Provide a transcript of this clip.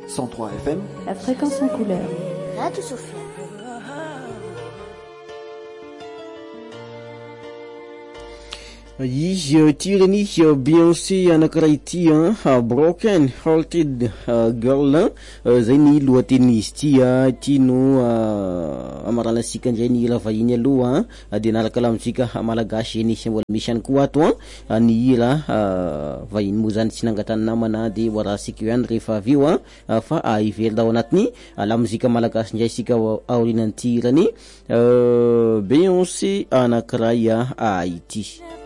103 FM, la fréquence en couleur. Radio Sophia. Izy tirany Beyoncé anankiray ity Broken Hearted Girl zay ny lohatenin'izy ity no amarana sika ndray ny hira vahiny aloha de nalaka lamozika malagasy eny mbola misy ihany koa ato ny hira vahiny moa zany tsy nangatany namana de warasika ihany rehefa avy eo fa ivery dao anatiny lamozika malagasy ndray sika aorinan'ity hirany Beyoncé anankiray ity.